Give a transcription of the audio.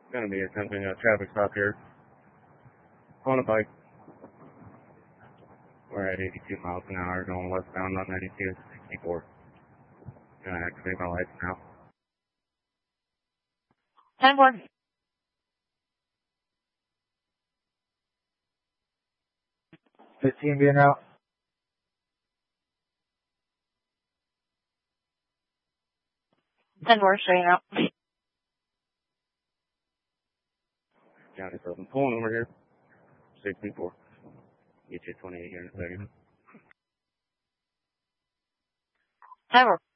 Gonna be attempting a traffic stop here. On a bike. We're at 82 miles an hour going westbound on 92 64. Gonna activate my lights now. 10-4. 15 being out. 10-4, straight out. County 7, pulling over here. 64. Get you 28 here in a second. 10-4.